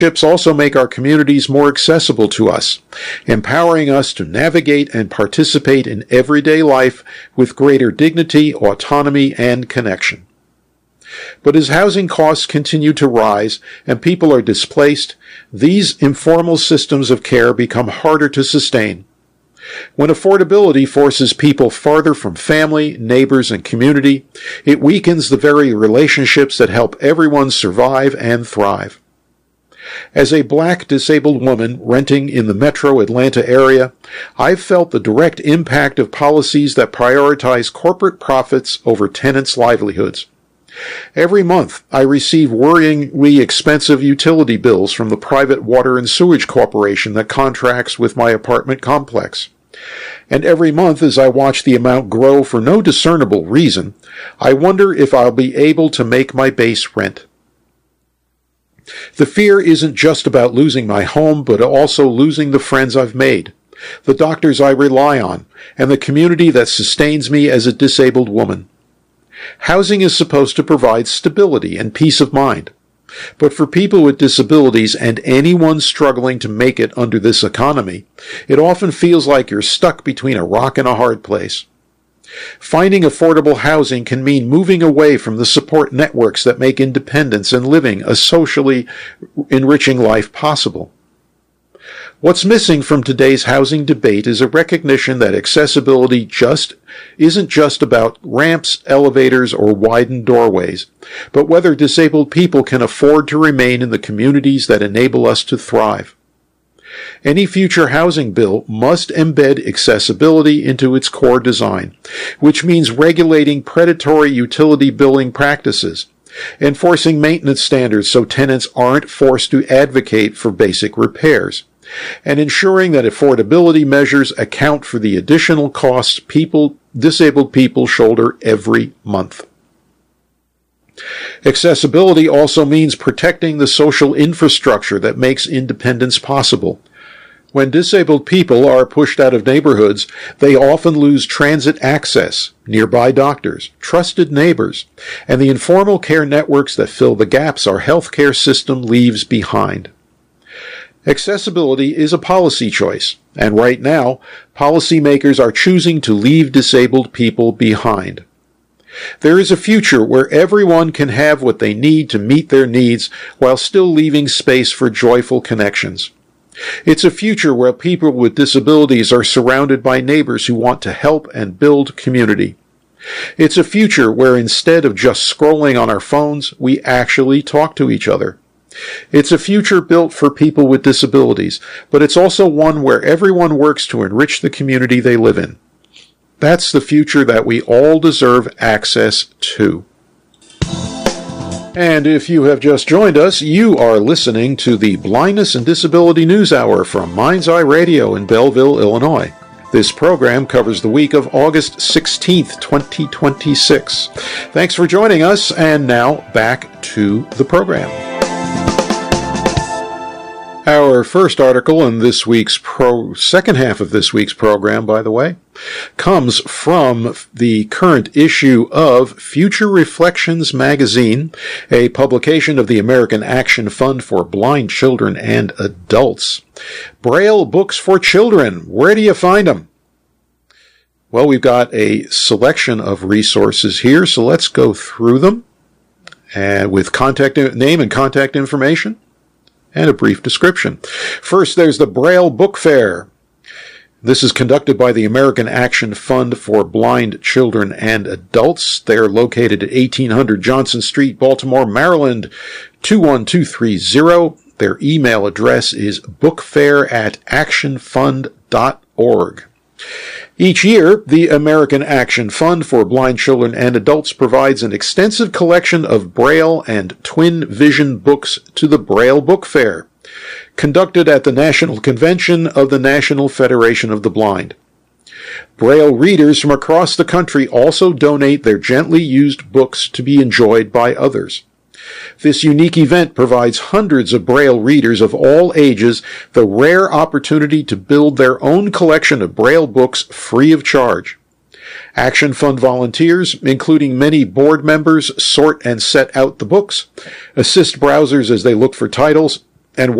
Ships also make our communities more accessible to us, empowering us to navigate and participate in everyday life with greater dignity, autonomy, and connection. But as housing costs continue to rise and people are displaced, these informal systems of care become harder to sustain. When affordability forces people farther from family, neighbors, and community, it weakens the very relationships that help everyone survive and thrive. As a black disabled woman renting in the metro Atlanta area, I've felt the direct impact of policies that prioritize corporate profits over tenants' livelihoods. Every month, I receive worryingly expensive utility bills from the private water and sewage corporation that contracts with my apartment complex. And every month, as I watch the amount grow for no discernible reason, I wonder if I'll be able to make my base rent. The fear isn't just about losing my home, but also losing the friends I've made, the doctors I rely on, and the community that sustains me as a disabled woman. Housing is supposed to provide stability and peace of mind. But for people with disabilities and anyone struggling to make it under this economy, it often feels like you're stuck between a rock and a hard place. Finding affordable housing can mean moving away from the support networks that make independence and living a socially enriching life possible. What's missing from today's housing debate is a recognition that accessibility isn't just about ramps, elevators, or widened doorways, but whether disabled people can afford to remain in the communities that enable us to thrive. Any future housing bill must embed accessibility into its core design, which means regulating predatory utility billing practices, enforcing maintenance standards so tenants aren't forced to advocate for basic repairs, and ensuring that affordability measures account for the additional costs disabled people shoulder every month. Accessibility also means protecting the social infrastructure that makes independence possible. When disabled people are pushed out of neighborhoods, they often lose transit access, nearby doctors, trusted neighbors, and the informal care networks that fill the gaps our healthcare system leaves behind. Accessibility is a policy choice, and right now, policymakers are choosing to leave disabled people behind. There is a future where everyone can have what they need to meet their needs while still leaving space for joyful connections. It's a future where people with disabilities are surrounded by neighbors who want to help and build community. It's a future where instead of just scrolling on our phones, we actually talk to each other. It's a future built for people with disabilities, but it's also one where everyone works to enrich the community they live in. That's the future that we all deserve access to. And if you have just joined us, you are listening to the Blindness and Disability News Hour from Mind's Eye Radio in Belleville, Illinois. This program covers the week of August 16th, 2026. Thanks for joining us, and now back to the program. Our first article in this week's second half of this week's program, by the way, comes from the current issue of Future Reflections magazine, a publication of the American Action Fund for Blind Children and Adults. Braille books for children. Where do you find them? Well, we've got a selection of resources here, so let's go through them with name and contact information and a brief description. First, there's the Braille Book Fair. This is conducted by the American Action Fund for Blind Children and Adults. They're located at 1800 Johnson Street, Baltimore, Maryland, 21230. Their email address is bookfair@actionfund.org. Each year, the American Action Fund for Blind Children and Adults provides an extensive collection of Braille and Twin Vision books to the Braille Book Fair, conducted at the National Convention of the National Federation of the Blind. Braille readers from across the country also donate their gently used books to be enjoyed by others. This unique event provides hundreds of Braille readers of all ages the rare opportunity to build their own collection of Braille books free of charge. Action Fund volunteers, including many board members, sort and set out the books, assist browsers as they look for titles,